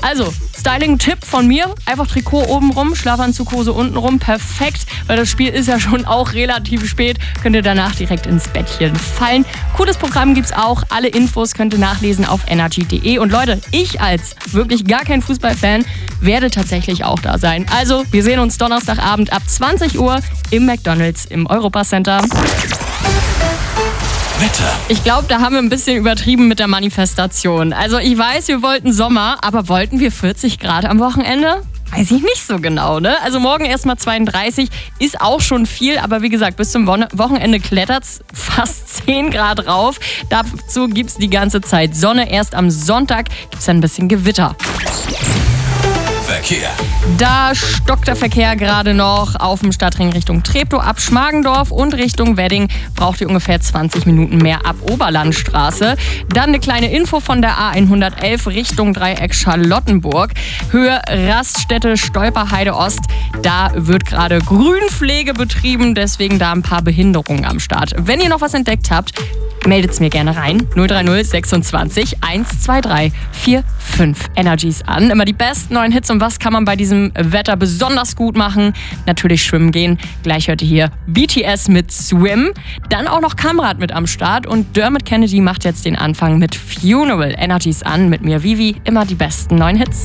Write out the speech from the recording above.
Also, Styling-Tipp von mir. Einfach Trikot oben rum, Schlafanzughose unten rum. Perfekt, weil das Spiel ist ja schon auch relativ spät. Könnt ihr danach direkt ins Bettchen fallen. Cooles Programm gibt's auch. Alle Infos könnt ihr nachlesen auf energy.de. Und Leute, ich als wirklich gar kein Fußballfan werde tatsächlich auch da sein. Also, wir sehen uns Donnerstagabend ab 20 Uhr im McDonald's im Europacenter. Wetter. Ich glaube, da haben wir ein bisschen übertrieben mit der Manifestation. Also ich weiß, wir wollten Sommer, aber wollten wir 40 Grad am Wochenende? Weiß ich nicht so genau, ne? Also morgen erstmal 32, ist auch schon viel, aber wie gesagt, bis zum Wochenende klettert's fast 10 Grad rauf. Dazu gibt's die ganze Zeit Sonne. Erst am Sonntag gibt's dann ein bisschen Gewitter. Verkehr. Da stockt der Verkehr gerade noch auf dem Stadtring Richtung Treptow ab Schmargendorf und Richtung Wedding braucht ihr ungefähr 20 Minuten mehr ab Oberlandstraße. Dann eine kleine Info von der A111 Richtung Dreieck Charlottenburg. Höhe Raststätte Stolperheide Ost. Da wird gerade Grünpflege betrieben, deswegen da ein paar Behinderungen am Start. Wenn ihr noch was entdeckt habt, meldet's mir gerne rein. 030 26 123 45. Energies an. Immer die besten neuen Hits. Und was kann man bei diesem Wetter besonders gut machen? Natürlich schwimmen gehen. Gleich hört ihr hier BTS mit Swim. Dann auch noch Kamrat mit am Start. Und Dermot Kennedy macht jetzt den Anfang mit Funeral. Energies an mit mir, Vivi. Immer die besten neuen Hits.